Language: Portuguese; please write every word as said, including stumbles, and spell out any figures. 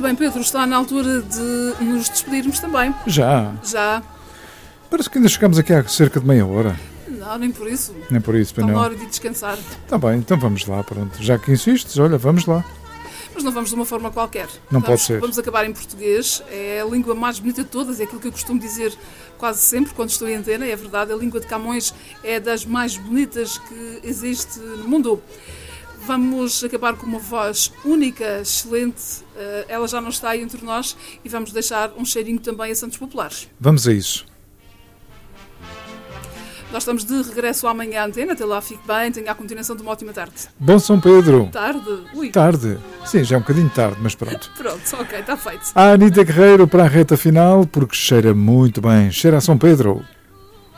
bem, Pedro, está na altura de nos despedirmos também. Já? Já. Parece que ainda chegamos aqui há cerca de meia hora. Não, nem por isso. Nem por isso, Está na hora de descansar. Está bem, então vamos lá, pronto. Já que insistes, olha, vamos lá. Mas não vamos de uma forma qualquer. Não vamos, pode ser. Vamos acabar em português. É a língua mais bonita de todas. É aquilo que eu costumo dizer quase sempre quando estou em antena. É verdade, a língua de Camões é das mais bonitas que existe no mundo. Vamos acabar com uma voz única, excelente. Ela já não está aí entre nós e vamos deixar um cheirinho também a Santos Populares. Vamos a isso. Nós estamos de regresso amanhã à antena. Até lá, fique bem. Tenha a continuação de uma ótima tarde. Bom São Pedro. Tarde? Ui. Tarde. Sim, já é um bocadinho tarde, mas pronto. Pronto, ok, está feito. A Anita Guerreiro para a reta final, porque cheira muito bem. Cheira a São Pedro.